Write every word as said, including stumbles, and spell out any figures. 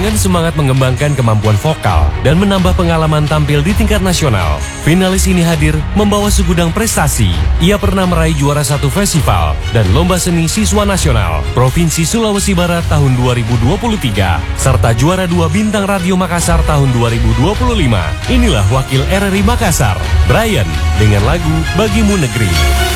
Dengan semangat mengembangkan kemampuan vokal dan menambah pengalaman tampil di tingkat nasional, finalis ini hadir membawa segudang prestasi. Ia pernah meraih juara satu festival dan lomba seni siswa nasional Provinsi Sulawesi Barat tahun dua ribu dua puluh tiga, serta juara dua Bintang Radio Makassar tahun dua ribu dua puluh lima. Inilah wakil R R I Makassar, Brian, dengan lagu Bagimu Negeri.